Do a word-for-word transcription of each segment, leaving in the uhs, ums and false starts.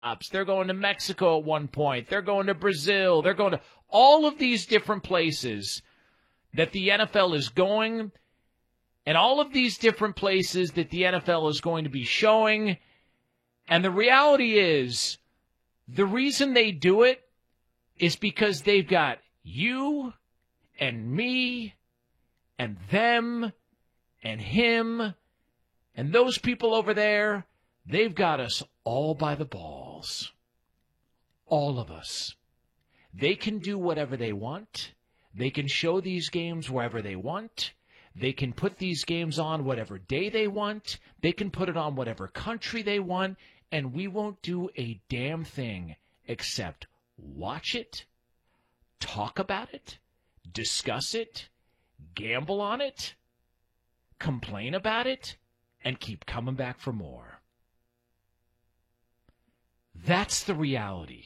They're going to Mexico at one point. They're going to Brazil. They're going to all of these different places that the N F L is going, and all of these different places that the N F L is going to be showing. And the reality is, the reason they do it is because they've got you and me and them and him and those people over there. They've got us all by the balls. All of us. They can do whatever they want. They can show these games wherever they want. They can put these games on whatever day they want. They can put it on whatever country they want. And we won't do a damn thing except watch it, talk about it, discuss it, gamble on it, complain about it, and keep coming back for more. That's the reality.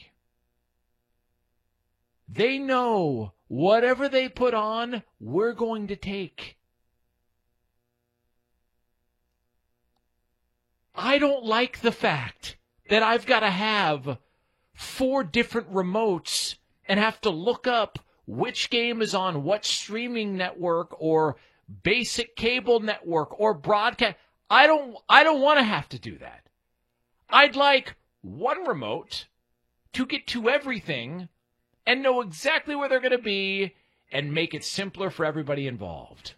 They know whatever they put on, we're going to take. I don't like the fact that I've got to have four different remotes and have to look up which game is on what streaming network or basic cable network or broadcast. I don't I don't want to have to do that. I'd like one remote to get to everything and know exactly where they're going to be and make it simpler for everybody involved.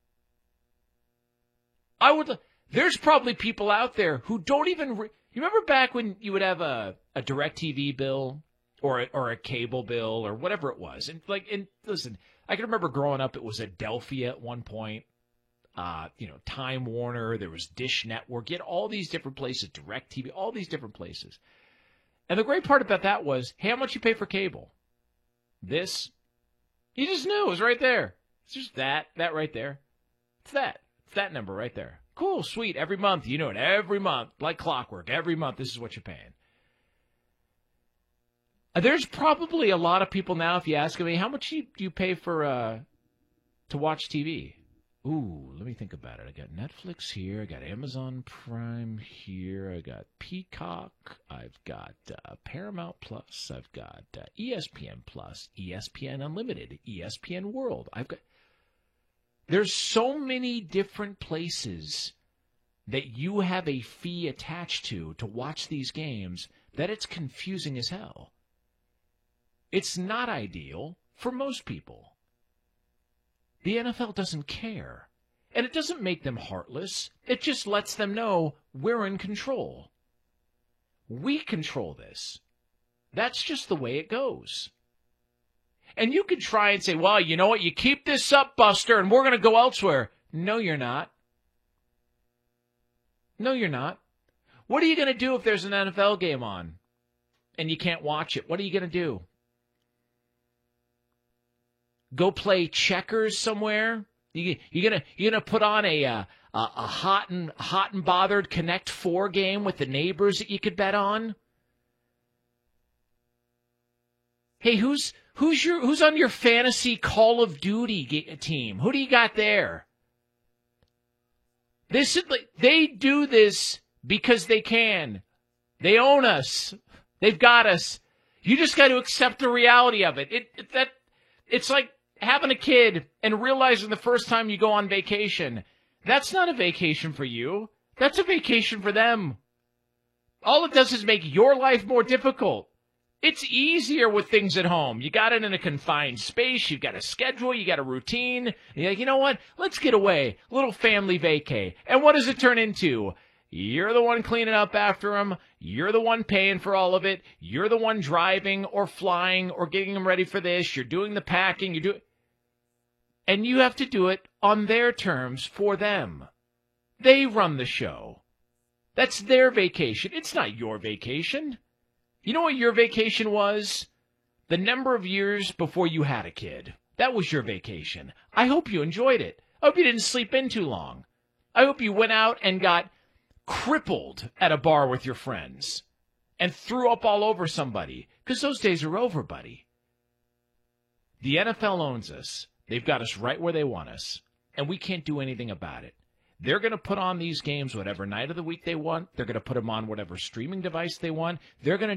I would. There's probably people out there who don't even. Re- you remember back when you would have a, a DirecTV bill or a, or a cable bill or whatever it was, and like, and listen, I can remember growing up. It was Adelphia at one point. Uh, you know, Time Warner, there was Dish Network, you had all these different places, DirecTV, all these different places. And the great part about that was, hey, how much you pay for cable? This? You just knew, it was right there. It's just that, that right there. It's that. It's that number right there. Cool, sweet, every month, you know it, every month, like clockwork, every month, this is what you're paying. Uh, there's probably a lot of people now, if you ask me, how much do you, do you pay for, uh, to watch T V? Ooh, let me think about it. I got Netflix here. I got Amazon Prime here. I got Peacock. I've got uh, Paramount Plus. I've got uh, E S P N Plus, E S P N Unlimited, E S P N World. I've got. There's so many different places that you have a fee attached to to watch these games that it's confusing as hell. It's not ideal for most people. The N F L doesn't care. And it doesn't make them heartless. It just lets them know we're in control. We control this. That's just the way it goes. And you could try and say, well, you know what? You keep this up, Buster, and we're going to go elsewhere. No, you're not. No, you're not. What are you going to do if there's an N F L game on and you can't watch it? What are you going to do? Go play checkers somewhere? You you gonna you gonna put on a uh, a, a hot and hot and bothered Connect Four game with the neighbors that you could bet on? Hey, who's who's your who's on your fantasy Call of Duty g- team? Who do you got there? This is like, they do this because they can. They own us. They've got us. You just got to accept the reality of it. It, it that it's like having a kid and realizing the first time you go on vacation, that's not a vacation for you. That's a vacation for them. All it does is make your life more difficult. It's easier with things at home. You got it in a confined space. You've got a schedule. You got a routine. And you're like, you know what? Let's get away. A little family vacay. And what does it turn into? You're the one cleaning up after them. You're the one paying for all of it. You're the one driving or flying or getting them ready for this. You're doing the packing. You do it. And you have to do it on their terms for them. They run the show. That's their vacation. It's not your vacation. You know what your vacation was? The number of years before you had a kid. That was your vacation. I hope you enjoyed it. I hope you didn't sleep in too long. I hope you went out and got crippled at a bar with your friends and threw up all over somebody, because those days are over, buddy. The N F L owns us. They've got us right where they want us, and we can't do anything about it. They're going to put on these games whatever night of the week they want. They're going to put them on whatever streaming device they want. They're going to